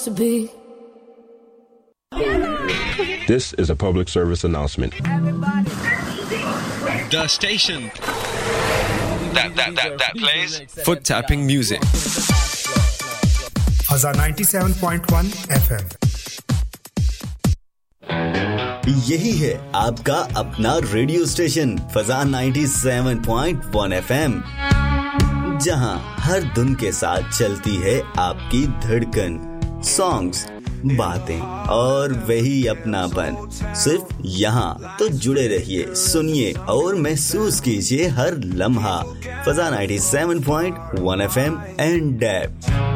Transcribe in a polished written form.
supposed to be. This is a public service announcement. The station that plays foot tapping music. Fazza 97.1 FM. यही है आपका अपना radio station फजा 97.1 FM, जहां हर धुन के साथ चलती है आपकी धड़कन, सॉन्ग्स, बातें और वही अपनापन। सिर्फ यहाँ तो जुड़े रहिए, सुनिए और महसूस कीजिए हर लम्हा। फजा 97.1 FM एंड डैब।